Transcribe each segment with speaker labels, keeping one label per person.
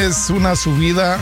Speaker 1: es una subida,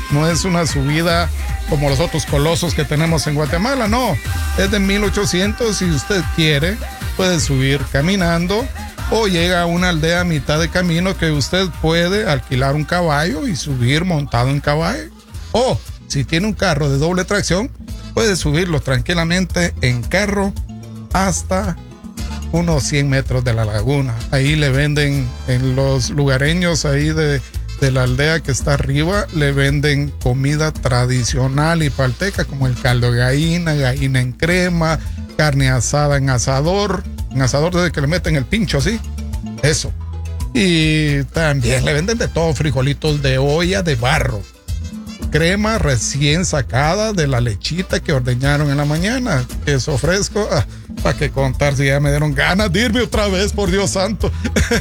Speaker 1: como los otros colosos que tenemos en Guatemala, no, es de 1800. Si usted quiere, puede subir caminando o llega a una aldea a mitad de camino que usted puede alquilar un caballo y subir montado en caballo. O si tiene un carro de doble tracción, puede subirlo tranquilamente en carro hasta unos 100 metros de la laguna. Ahí le venden, en los lugareños ahí de la aldea que está arriba, le venden comida tradicional y palteca, como el caldo de gallina, gallina en crema, carne asada en asador desde que le meten el pincho así, eso. Y también le venden de todo, frijolitos de olla de barro, crema recién sacada de la lechita que ordeñaron en la mañana, queso fresco, para que contar, si ya me dieron ganas de irme otra vez, por Dios santo.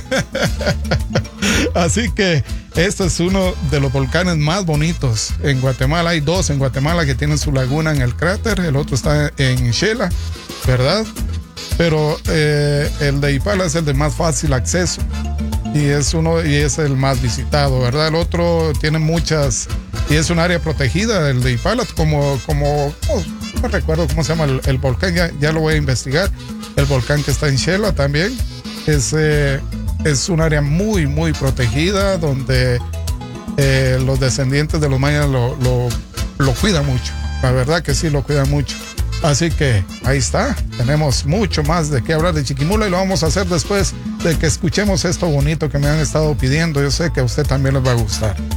Speaker 1: Así que este es uno de los volcanes más bonitos en Guatemala. Hay dos en Guatemala que tienen su laguna en el cráter, el otro está en Xela, ¿verdad? Pero el de Ipala es el de más fácil acceso y es el más visitado, ¿verdad? El otro tiene muchas, y es un área protegida, el de Ipala, como no recuerdo cómo se llama el volcán, ya lo voy a investigar. El volcán que está en Xela también es un área muy, muy protegida, donde los descendientes de los mayas lo cuidan mucho. La verdad que sí, lo cuidan mucho. Así que ahí está, tenemos mucho más de qué hablar de Chiquimula y lo vamos a hacer después de que escuchemos esto bonito que me han estado pidiendo. Yo sé que a usted también les va a gustar.